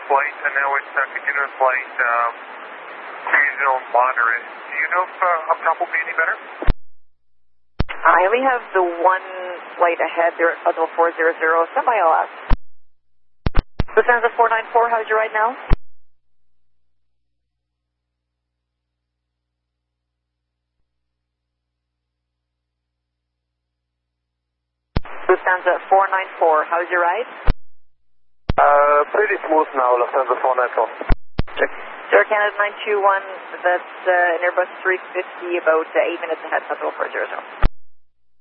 flight, and now it's continuous flight, seasonal moderate. Do you know if up top will be any better? I only have the one flight ahead there at level 400. Standby LS. Lufthansa 494, how's your ride now? Lufthansa 494, how's your ride? Pretty smooth now, Lufthansa 494. Sir, Canada 921, that's an Airbus 350, about 8 minutes ahead, level 400.